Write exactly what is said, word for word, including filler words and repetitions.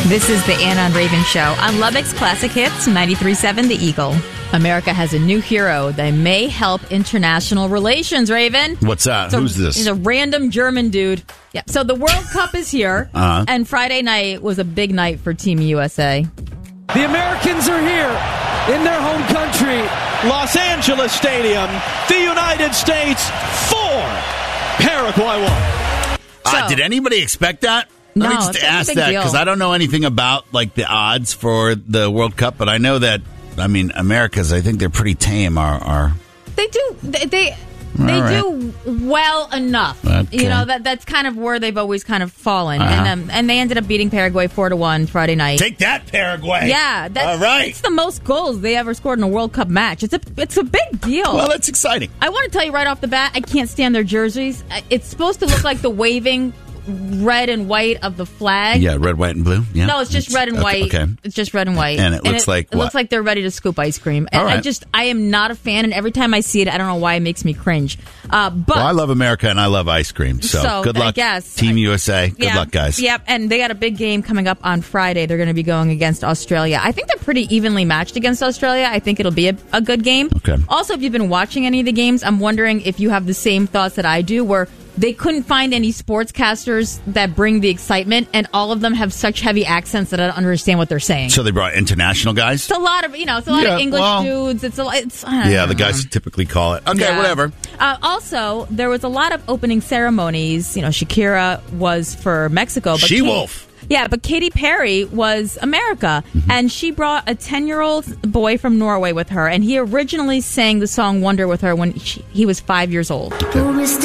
This is the Anna and Raven Show on Lubbock's Classic Hits, ninety-three point seven The Eagle. America has a new hero that may help international relations, Raven. What's that? So Who's this? He's a random German dude. Yeah. So the World Cup is here, uh-huh. and Friday night was a big night for Team U S A. The Americans are here in their home country. Los Angeles Stadium, the United States, four, Paraguay one. So, uh, did anybody expect that? Let No, me just it's a ask big that deal. because I don't know anything about like the odds for the World Cup, but I know that, I mean, America's, I think they're pretty tame. Are, are They do. They they, they right. do well enough. Okay. You know that that's kind of where they've always kind of fallen, Uh-huh. and um, and they ended up beating Paraguay four to one Friday night. Take that, Paraguay. Yeah, that's, all right. It's the most goals they ever scored in a World Cup match. It's a it's a big deal. Well, that's exciting. I want to tell you right off the bat, I can't stand their jerseys. It's supposed to look like the waving red and white of the flag. Yeah, red, white, and blue. Yeah, No, it's just red and okay, white. Okay. It's just red and white. And it looks like it what? looks like they're ready to scoop ice cream. And All right. I just I am not a fan, and every time I see it, I don't know why it makes me cringe. Uh, but Well, I love America and I love ice cream. So, So, good I luck, guess. Team U S A. Good yeah, luck, guys. Yep, and they got a big game coming up on Friday. They're going to be going against Australia. I think they're pretty evenly matched against Australia. I think it'll be a, a good game. Okay. Also, if you've been watching any of the games, I'm wondering if you have the same thoughts that I do, where they couldn't find any sportscasters that bring the excitement, and all of them have such heavy accents that I don't understand what they're saying. So they brought international guys? It's a lot of, you know, it's a lot Yeah, of English well, dudes. It's a lot. It's, I don't Yeah, the know. guys typically call it. Okay, Yeah. whatever. Uh, also, there was a lot of opening ceremonies. You know, Shakira was for Mexico. But She-Wolf. Kate- yeah, but Katy Perry was America. Mm-hmm. And she brought a ten-year-old boy from Norway with her. And he originally sang the song Wonder with her when she, he was five years old.